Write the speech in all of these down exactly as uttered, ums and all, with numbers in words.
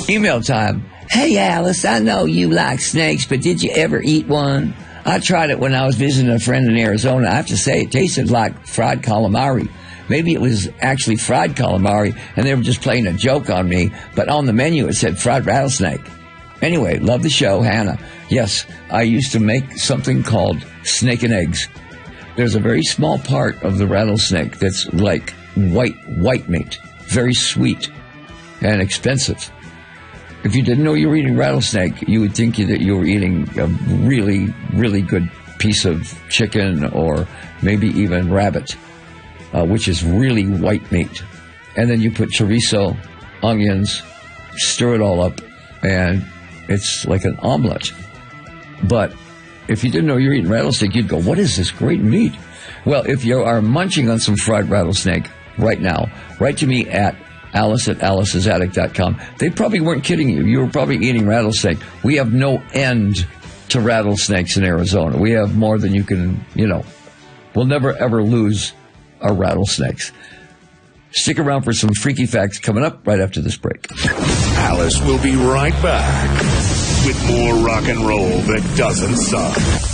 Email time. Hey, Alice, I know you like snakes, but did you ever eat one? I tried it when I was visiting a friend in Arizona. I have to say, it tasted like fried calamari. Maybe it was actually fried calamari, and they were just playing a joke on me, but on the menu it said fried rattlesnake. Anyway, love the show, Hannah. Yes, I used to make something called snake and eggs. There's a very small part of the rattlesnake that's like white, white meat, very sweet and expensive. If you didn't know you were eating rattlesnake, you would think that you were eating a really, really good piece of chicken or maybe even rabbit, uh, which is really white meat. And then you put chorizo, onions, stir it all up, and it's like an omelet. But if you didn't know you were eating rattlesnake, you'd go, what is this great meat? Well, if you are munching on some fried rattlesnake right now, write to me at Alice at alice's attic dot com. They probably weren't kidding you. You were probably eating rattlesnake. We have no end to rattlesnakes in Arizona. We have more than you can, you know. We'll never, ever lose our rattlesnakes. Stick around for some freaky facts coming up right after this break. Alice will be right back with more rock and roll that doesn't suck.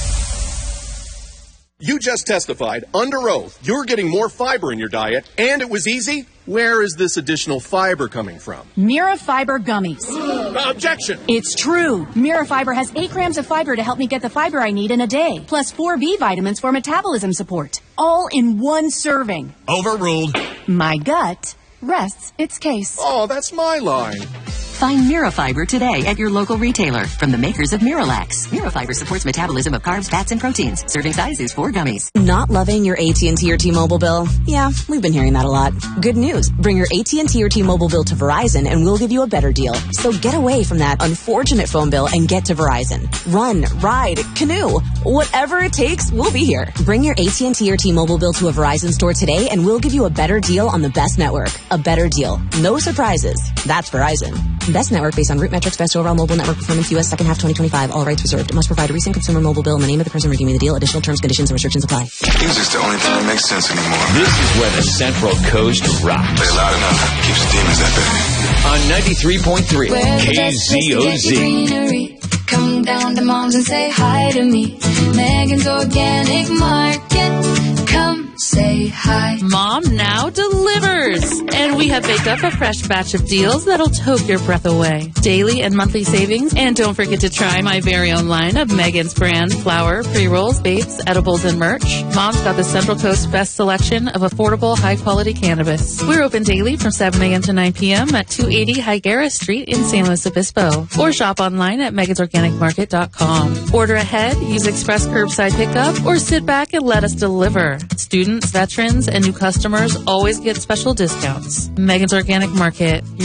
You just testified under oath you're getting more fiber in your diet, and it was easy. Where is this additional fiber coming from? Mira Fiber Gummies. Uh, objection! It's true. Mira Fiber has eight grams of fiber to help me get the fiber I need in a day, plus four B vitamins for metabolism support. All in one serving. Overruled. My gut rests its case. Oh, that's my line. Find Mirafiber today at your local retailer from the makers of Miralax. Mirafiber supports metabolism of carbs, fats, and proteins. Serving size is four gummies. Not loving your A T and T or T-Mobile bill? Yeah, we've been hearing that a lot. Good news. Bring your A T and T or T-Mobile bill to Verizon and we'll give you a better deal. So get away from that unfortunate phone bill and get to Verizon. Run, ride, canoe. Whatever it takes, we'll be here. Bring your A T and T or T-Mobile bill to a Verizon store today and we'll give you a better deal on the best network. A better deal. No surprises. That's Verizon. Best network based on root metrics, best overall mobile network performance, U S second half twenty twenty-five. All rights reserved. Must provide a recent consumer mobile bill in the name of the person redeeming the deal. Additional terms, conditions, and restrictions apply. Music's the only thing that makes sense anymore. This is where the Central Coast rocks. Play loud enough. Keeps the demons at bay. On ninety-three point three K Z O Z. Come down to Mom's and say hi to me. Megan's Organic Market. Come say hi. Mom now delivers. And we have baked up a fresh batch of deals that'll take your breath away. Daily and monthly savings. And don't forget to try my very own line of Megan's brand flour, pre-rolls, vapes, edibles, and merch. Mom's got the Central Coast's best selection of affordable, high-quality cannabis. We're open daily from seven a.m. to nine p.m. at two eighty Higuera Street in San Luis Obispo. Or shop online at megans organic market dot com. Order ahead, use express curbside pickup, or sit back and let us deliver. Students, veterans, and new customers always get special discounts. Megan's Organic Market. Your